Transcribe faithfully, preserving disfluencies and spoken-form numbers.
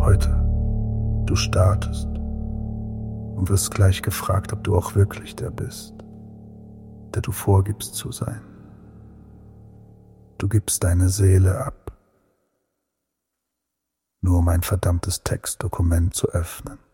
heute. Du startest und wirst gleich gefragt, ob du auch wirklich der bist, der du vorgibst zu sein. Du gibst deine Seele ab, nur um ein verdammtes Textdokument zu öffnen.